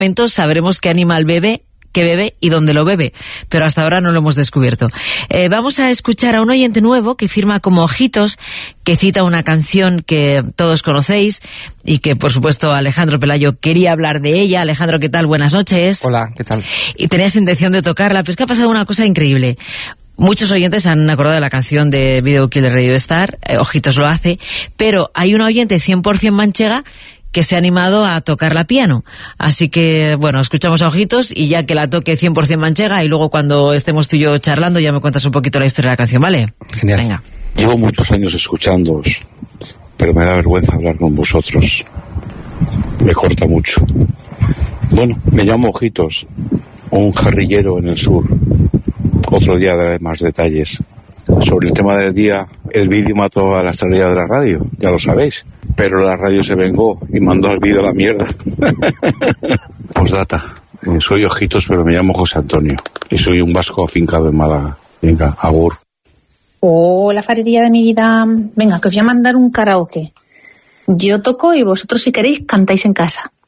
momento sabremos qué animal bebe, qué bebe y dónde lo bebe, pero hasta ahora no lo hemos descubierto. Vamos a escuchar a un oyente nuevo que firma como Ojitos, que cita una canción que todos conocéis y que, por supuesto, Alejandro Pelayo quería hablar de ella. Alejandro, ¿qué tal? Buenas noches. Hola, ¿qué tal? Y tenías intención de tocarla, pero es que ha pasado una cosa increíble. Muchos oyentes han acordado de la canción de Video Kill de Radio Star, Ojitos lo hace, pero hay una oyente 100% manchega que se ha animado a tocarla piano. Así que, bueno, escuchamos a Ojitos y ya que la toque 100% manchega y luego cuando estemos tú y yo charlando ya me cuentas un poquito la historia de la canción, ¿vale? Genial. Venga. Llevo muchos años escuchándoos, pero me da vergüenza hablar con vosotros. Me corta mucho. Bueno, me llamo Ojitos, un jarrillero en el sur. Otro día daré más detalles. Sobre el tema del día, el vídeo mató a la estrella de la radio, ya lo sabéis. Pero la radio se vengó y mandó al vídeo a la mierda. Postdata. Soy Ojitos, pero me llamo José Antonio. Y soy un vasco afincado en Málaga. Venga, agur. Hola, farería de mi vida. Venga, que os voy a mandar un karaoke. Yo toco y vosotros, si queréis, cantáis en casa.